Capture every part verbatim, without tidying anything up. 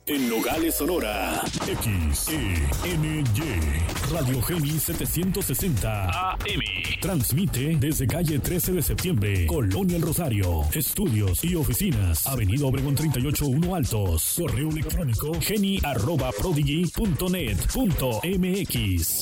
En Nogales, Sonora, X E N Y, Radio Geni setecientos sesenta A M. Transmite desde calle trece de septiembre, Colonia El Rosario. Estudios y oficinas, Avenida Obregón treinta y ocho uno Altos. Correo electrónico geni arroba prodigy punto net punto m x.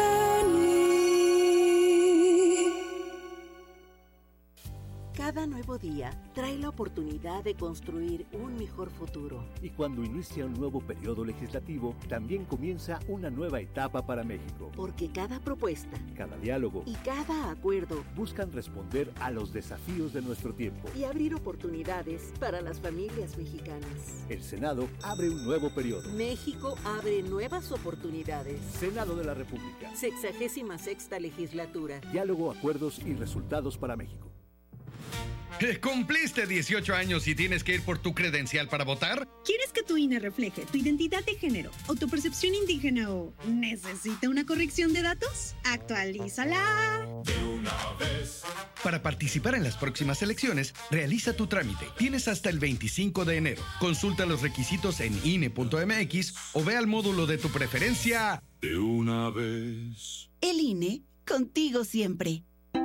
Cada nuevo día trae la oportunidad de construir un mejor futuro. Y cuando inicia un nuevo periodo legislativo, también comienza una nueva etapa para México. Porque cada propuesta, cada diálogo y cada acuerdo buscan responder a los desafíos de nuestro tiempo y abrir oportunidades para las familias mexicanas. El Senado abre un nuevo periodo. México abre nuevas oportunidades. Senado de la República. Sexagésima sexta legislatura. Diálogo, acuerdos y resultados para México. ¿Cumpliste dieciocho años y tienes que ir por tu credencial para votar? ¿Quieres que tu I N E refleje tu identidad de género o tu percepción indígena o necesita una corrección de datos? ¡Actualízala! De una vez. Para participar en las próximas elecciones, realiza tu trámite. Tienes hasta el veinticinco de enero. Consulta los requisitos en I N E punto m x o ve al módulo de tu preferencia. De una vez. El I N E, contigo siempre.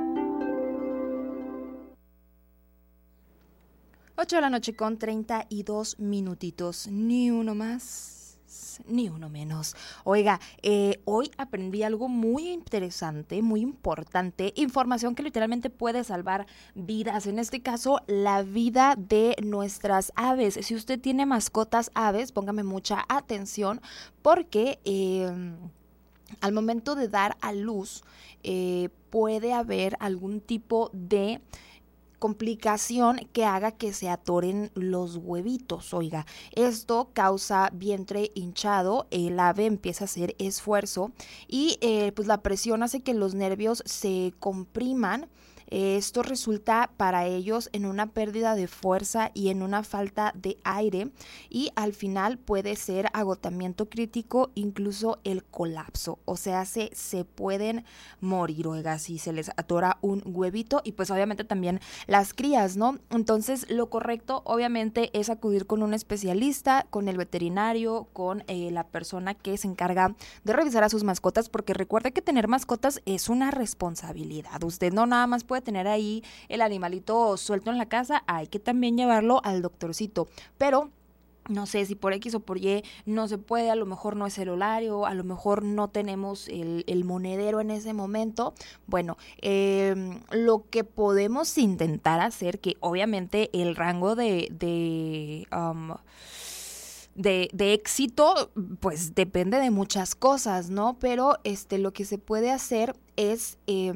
ocho de la noche con treinta y dos minutitos, ni uno más, ni uno menos. Oiga, eh, hoy aprendí algo muy interesante, muy importante, información que literalmente puede salvar vidas, en este caso, la vida de nuestras aves. Si usted tiene mascotas aves, póngame mucha atención, porque eh, al momento de dar a luz, eh, puede haber algún tipo de complicación que haga que se atoren los huevitos. Oiga, esto causa vientre hinchado, el ave empieza a hacer esfuerzo y eh, pues la presión hace que los nervios se compriman. Esto resulta para ellos en una pérdida de fuerza y en una falta de aire, y al final puede ser agotamiento crítico, incluso el colapso. O sea, se, se pueden morir, oiga, si se les atora un huevito, y pues obviamente también las crías, ¿no? Entonces lo correcto obviamente es acudir con un especialista, con el veterinario, con eh, la persona que se encarga de revisar a sus mascotas, porque recuerde que tener mascotas es una responsabilidad. Usted no nada más puede tener ahí el animalito suelto en la casa, hay que también llevarlo al doctorcito, pero no sé si por X o por Y no se puede, a lo mejor no es el horario, a lo mejor no tenemos el, el monedero en ese momento. Bueno, eh, lo que podemos intentar hacer, que obviamente el rango de... de um, De, de éxito, pues depende de muchas cosas, ¿no? Pero este, lo que se puede hacer es eh,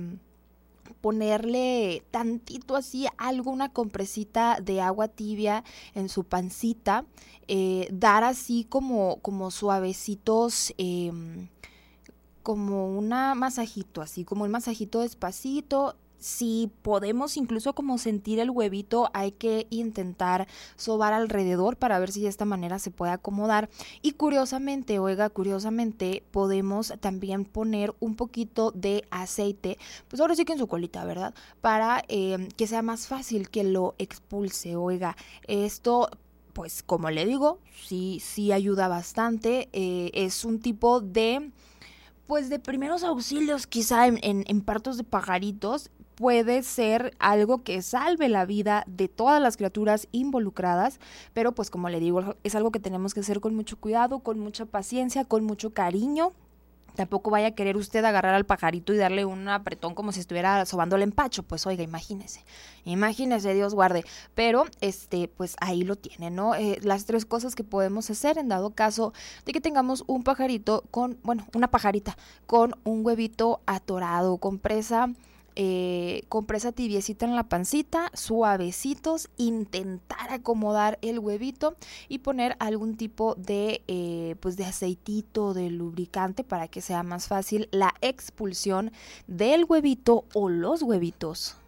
ponerle tantito así, algo, una compresita de agua tibia en su pancita, eh, dar así como, como suavecitos, eh, como un masajito, así como un masajito despacito. Si podemos incluso como sentir el huevito, hay que intentar sobar alrededor para ver si de esta manera se puede acomodar. Y curiosamente, oiga, curiosamente podemos también poner un poquito de aceite, pues ahora sí que en su colita, ¿verdad? Para eh, que sea más fácil que lo expulse, oiga. Esto, pues como le digo, sí, sí ayuda bastante. Eh, es un tipo de, pues de primeros auxilios quizá en, en, en partos de pajaritos. Puede ser algo que salve la vida de todas las criaturas involucradas, pero pues como le digo, es algo que tenemos que hacer con mucho cuidado, con mucha paciencia, con mucho cariño. Tampoco vaya a querer usted agarrar al pajarito y darle un apretón como si estuviera sobando el empacho, pues oiga, imagínese, imagínese, Dios guarde. Pero este, pues ahí lo tiene, ¿no? Eh, las tres cosas que podemos hacer en dado caso de que tengamos un pajarito con, bueno, una pajarita con un huevito atorado, con presa. Eh, compresa tibiecita en la pancita, suavecitos, intentar acomodar el huevito y poner algún tipo de eh, pues de aceitito, de lubricante para que sea más fácil la expulsión del huevito o los huevitos.